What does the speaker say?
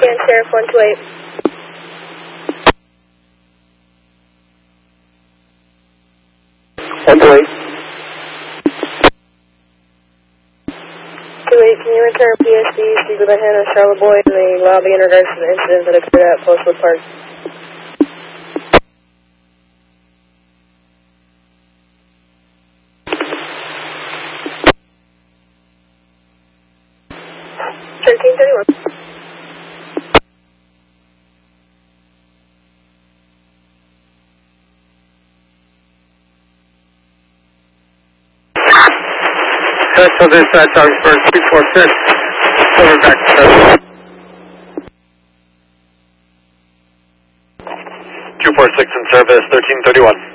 Scan Sheriff 128. 128. 28, can you return PSC, speak with a hand of Charlotte Boyd in the lobby in regards to the incident that occurred at Postwood Park? So this Charlie First 246, over back to 246 in service, 1331.